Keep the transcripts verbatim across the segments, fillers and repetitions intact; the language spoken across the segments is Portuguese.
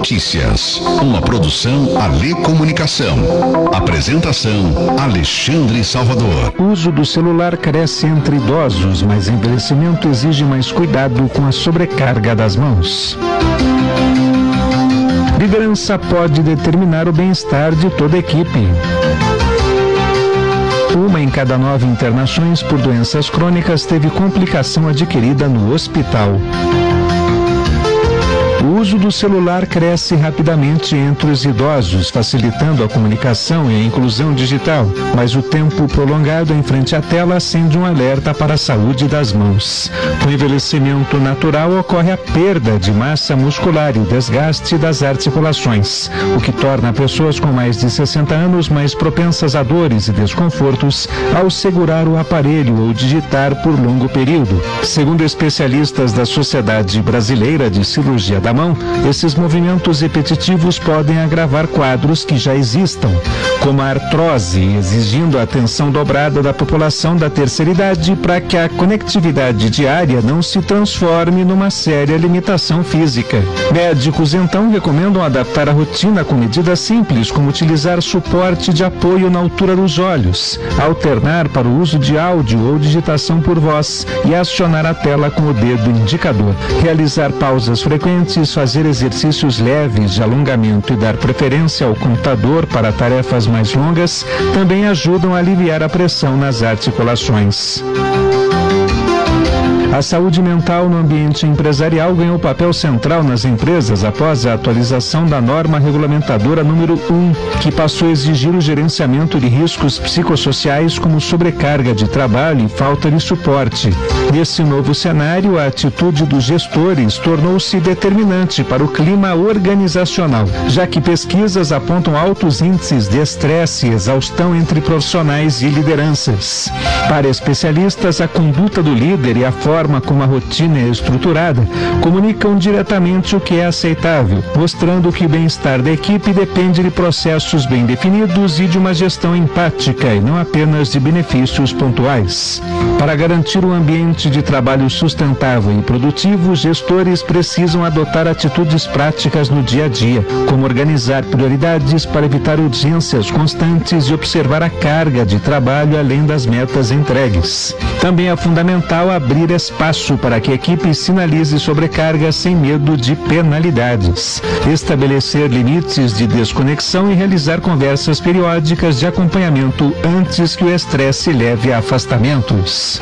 Notícias, uma produção Alê Comunicação. Apresentação Alexandre Salvador. O uso do celular cresce entre idosos, mas envelhecimento exige mais cuidado com a sobrecarga das mãos. Liderança pode determinar o bem-estar de toda a equipe. Uma em cada nove internações por doenças crônicas teve complicação adquirida no hospital. O uso do celular cresce rapidamente entre os idosos, facilitando a comunicação e a inclusão digital, mas o tempo prolongado em frente à tela acende um alerta para a saúde das mãos. Com o envelhecimento natural ocorre a perda de massa muscular e o desgaste das articulações, o que torna pessoas com mais de sessenta anos mais propensas a dores e desconfortos ao segurar o aparelho ou digitar por longo período. Segundo especialistas da Sociedade Brasileira de Cirurgia da Mão, esses movimentos repetitivos podem agravar quadros que já existam, como a artrose, exigindo a atenção dobrada da população da terceira idade para que a conectividade diária não se transforme numa séria limitação física. Médicos, então, recomendam adaptar a rotina com medidas simples, como utilizar suporte de apoio na altura dos olhos, alternar para o uso de áudio ou digitação por voz e acionar a tela com o dedo indicador, realizar pausas frequentes, fazer exercícios leves de alongamento e dar preferência ao computador para tarefas mais longas também ajudam a aliviar a pressão nas articulações. A saúde mental no ambiente empresarial ganhou papel central nas empresas após a atualização da norma regulamentadora número um, que passou a exigir o gerenciamento de riscos psicossociais como sobrecarga de trabalho e falta de suporte. Nesse novo cenário, a atitude dos gestores tornou-se determinante para o clima organizacional, já que pesquisas apontam altos índices de estresse e exaustão entre profissionais e lideranças. Para especialistas, a conduta do líder e a forma como a rotina é estruturada comunicam diretamente o que é aceitável, mostrando que o bem-estar da equipe depende de processos bem definidos e de uma gestão empática e não apenas de benefícios pontuais. Para garantir um ambiente de trabalho sustentável e produtivo, gestores precisam adotar atitudes práticas no dia a dia, como organizar prioridades para evitar urgências constantes e observar a carga de trabalho além das metas entregues. Também é fundamental abrir espaço para que a equipe sinalize sobrecarga sem medo de penalidades, estabelecer limites de desconexão e realizar conversas periódicas de acompanhamento antes que o estresse leve a afastamentos.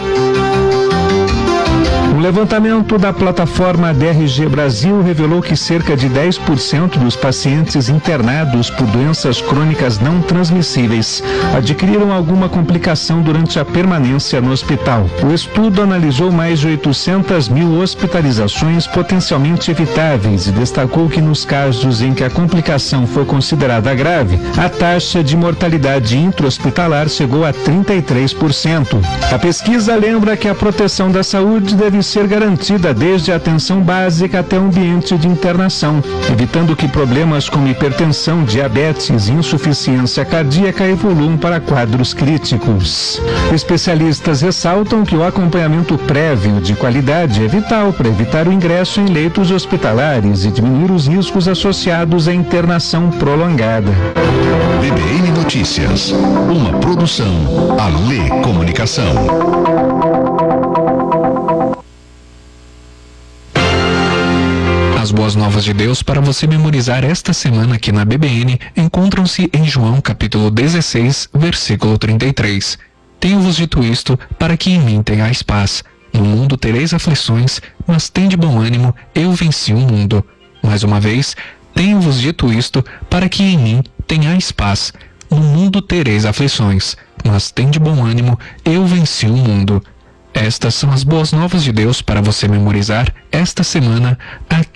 Um levantamento da plataforma D R G Brasil revelou que cerca de dez por cento dos pacientes internados por doenças crônicas não transmissíveis adquiriram alguma complicação durante a permanência no hospital. O estudo analisou mais de oitocentas mil hospitalizações potencialmente evitáveis e destacou que nos casos em que a complicação foi considerada grave, a taxa de mortalidade intra-hospitalar chegou a trinta e três por cento. A pesquisa lembra que a proteção da saúde deve ser garantida desde a atenção básica até o ambiente de internação, evitando que problemas como hipertensão, diabetes e insuficiência cardíaca evoluam para quadros críticos. Especialistas ressaltam que o acompanhamento prévio de qualidade é vital para evitar o ingresso em leitos hospitalares e diminuir os riscos associados à internação prolongada. B B N Notícias, uma produção Alê Comunicação. As boas novas de Deus para você memorizar esta semana aqui na B B N encontram-se em João capítulo dezesseis, versículo trinta e três. Tenho-vos dito isto para que em mim tenhais paz. No mundo tereis aflições, mas tende bom ânimo, eu venci o mundo. Mais uma vez, tenho-vos dito isto para que em mim tenhais paz. No mundo tereis aflições, mas tende bom ânimo, eu venci o mundo. Estas são as boas novas de Deus para você memorizar esta semana aqui